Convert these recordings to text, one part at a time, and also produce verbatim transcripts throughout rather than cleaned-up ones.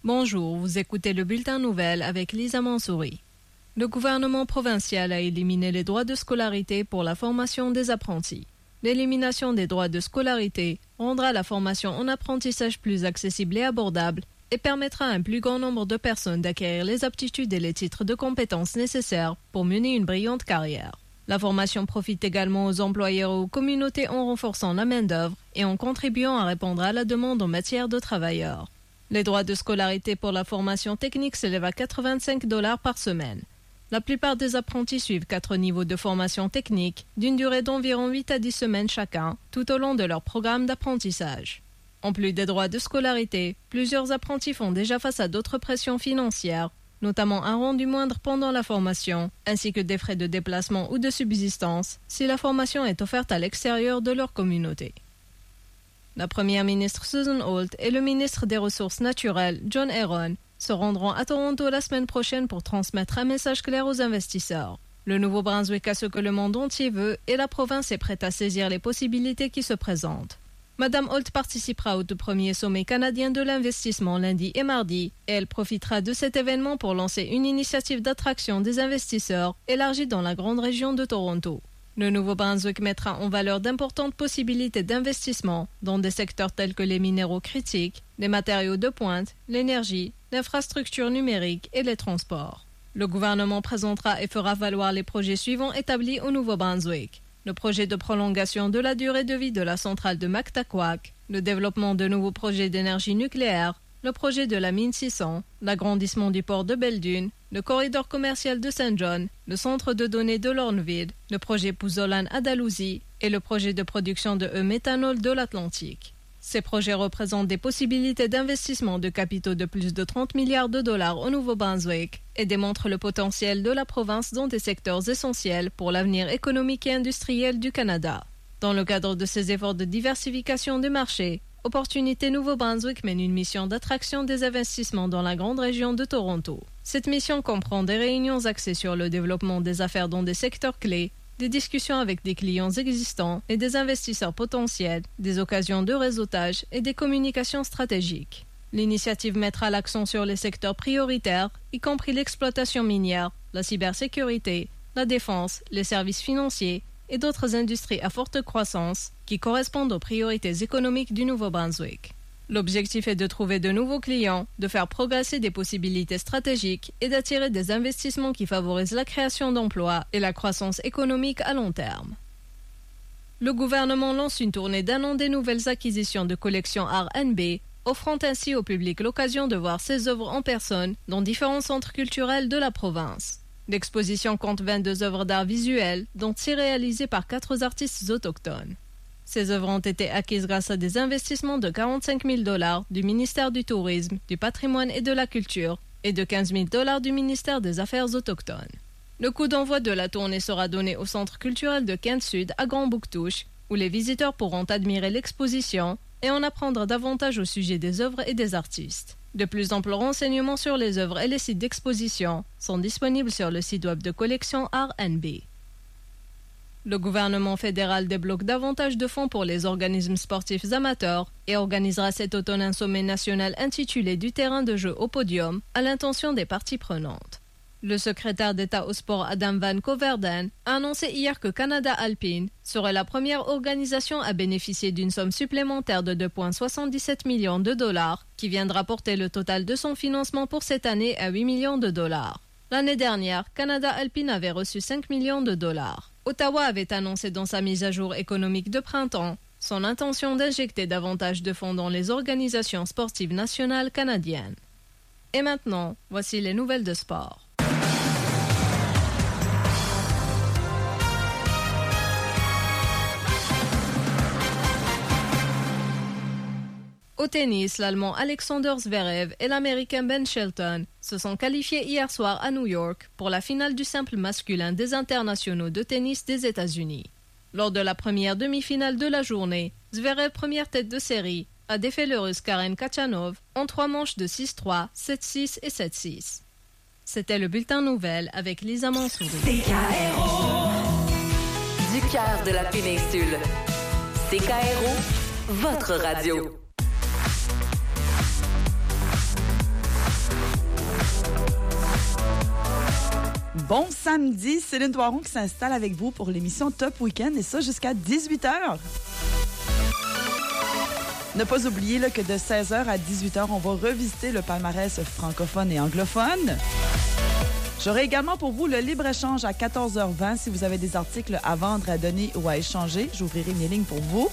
Bonjour, vous écoutez le bulletin nouvelle avec Lisa Mansouri. Le gouvernement provincial a éliminé les droits de scolarité pour la formation des apprentis. L'élimination des droits de scolarité rendra la formation en apprentissage plus accessible et abordable et permettra à un plus grand nombre de personnes d'acquérir les aptitudes et les titres de compétences nécessaires pour mener une brillante carrière. La formation profite également aux employeurs et aux communautés en renforçant la main-d'œuvre et en contribuant à répondre à la demande en matière de travailleurs. Les droits de scolarité pour la formation technique s'élèvent à quatre-vingt-cinq dollars par semaine. La plupart des apprentis suivent quatre niveaux de formation technique d'une durée d'environ huit à dix semaines chacun tout au long de leur programme d'apprentissage. En plus des droits de scolarité, plusieurs apprentis font déjà face à d'autres pressions financières, notamment un rendu moindre pendant la formation, ainsi que des frais de déplacement ou de subsistance si la formation est offerte à l'extérieur de leur communauté. La première ministre Susan Holt et le ministre des Ressources naturelles John Aaron se rendront à Toronto la semaine prochaine pour transmettre un message clair aux investisseurs. Le Nouveau-Brunswick a ce que le monde entier veut et la province est prête à saisir les possibilités qui se présentent. Madame Holt participera au tout premier sommet canadien de l'investissement lundi et mardi et elle profitera de cet événement pour lancer une initiative d'attraction des investisseurs élargie dans la grande région de Toronto. Le Nouveau-Brunswick mettra en valeur d'importantes possibilités d'investissement dans des secteurs tels que les minéraux critiques, les matériaux de pointe, l'énergie, l'infrastructure numérique et les transports. Le gouvernement présentera et fera valoir les projets suivants établis au Nouveau-Brunswick. Le projet de prolongation de la durée de vie de la centrale de Mactaquac, le développement de nouveaux projets d'énergie nucléaire, le projet de la mine six cents, l'agrandissement du port de Belle-Dune, le corridor commercial de Saint John, le centre de données de Lorneville, le projet Pouzolan-Andalousie et le projet de production de e-méthanol de l'Atlantique. Ces projets représentent des possibilités d'investissement de capitaux de plus de trente milliards de dollars au Nouveau-Brunswick et démontrent le potentiel de la province dans des secteurs essentiels pour l'avenir économique et industriel du Canada. Dans le cadre de ces efforts de diversification des marchés, Opportunité Nouveau-Brunswick mène une mission d'attraction des investissements dans la grande région de Toronto. Cette mission comprend des réunions axées sur le développement des affaires dans des secteurs clés, des discussions avec des clients existants et des investisseurs potentiels, des occasions de réseautage et des communications stratégiques. L'initiative mettra l'accent sur les secteurs prioritaires, y compris l'exploitation minière, la cybersécurité, la défense, les services financiers et d'autres industries à forte croissance qui correspondent aux priorités économiques du Nouveau-Brunswick. L'objectif est de trouver de nouveaux clients, de faire progresser des possibilités stratégiques et d'attirer des investissements qui favorisent la création d'emplois et la croissance économique à long terme. Le gouvernement lance une tournée d'un an des nouvelles acquisitions de collections R and B, offrant ainsi au public l'occasion de voir ses œuvres en personne dans différents centres culturels de la province. L'exposition compte vingt-deux œuvres d'art visuel, dont six réalisées par quatre artistes autochtones. Ces œuvres ont été acquises grâce à des investissements de quarante-cinq mille dollars du ministère du Tourisme, du Patrimoine et de la Culture et de quinze mille dollars du ministère des Affaires autochtones. Le coup d'envoi de la tournée sera donné au Centre culturel de Kent Sud à Grand Bouctouche, où les visiteurs pourront admirer l'exposition et en apprendre davantage au sujet des œuvres et des artistes. De plus amples renseignements sur les œuvres et les sites d'exposition sont disponibles sur le site web de collection R and B. Le gouvernement fédéral débloque davantage de fonds pour les organismes sportifs amateurs et organisera cet automne un sommet national intitulé « Du terrain de jeu au podium » à l'intention des parties prenantes. Le secrétaire d'État au sport Adam Van Coverden a annoncé hier que Canada Alpine serait la première organisation à bénéficier d'une somme supplémentaire de deux virgule soixante-dix-sept millions de dollars qui viendra porter le total de son financement pour cette année à huit millions de dollars. L'année dernière, Canada Alpine avait reçu cinq millions de dollars. Ottawa avait annoncé dans sa mise à jour économique de printemps son intention d'injecter davantage de fonds dans les organisations sportives nationales canadiennes. Et maintenant, voici les nouvelles de sport. Au tennis, l'Allemand Alexander Zverev et l'Américain Ben Shelton se sont qualifiés hier soir à New York pour la finale du simple masculin des internationaux de tennis des États-Unis. Lors de la première demi-finale de la journée, Zverev, première tête de série, a défait le Russe Karen Khachanov en trois manches de six trois, sept six et sept six. C'était le bulletin nouvelle avec Lisa Mansouri. C K R O du cœur de la péninsule. C K R O, votre radio. Bon samedi, Céline Doiron qui s'installe avec vous pour l'émission Top Week-end et ça jusqu'à dix-huit heures. Ne pas oublier là, que de seize heures à dix-huit heures, on va revisiter le palmarès francophone et anglophone. J'aurai également pour vous le libre-échange à quatorze heures vingt. Si vous avez des articles à vendre, à donner ou à échanger, j'ouvrirai mes lignes pour vous.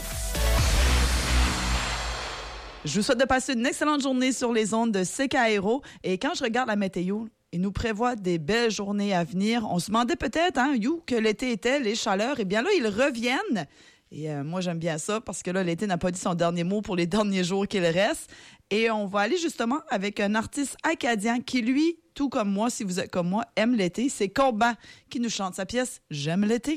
Je vous souhaite de passer une excellente journée sur les ondes de C K Aéro. Et quand je regarde la météo, il nous prévoit des belles journées à venir. On se demandait peut-être, hein, you, que l'été était, les chaleurs. Eh bien là, ils reviennent. Et euh, moi, j'aime bien ça parce que là, l'été n'a pas dit son dernier mot pour les derniers jours qu'il reste. Et on va aller justement avec un artiste acadien qui, lui, tout comme moi, si vous êtes comme moi, aime l'été. C'est Corban qui nous chante sa pièce « J'aime l'été ».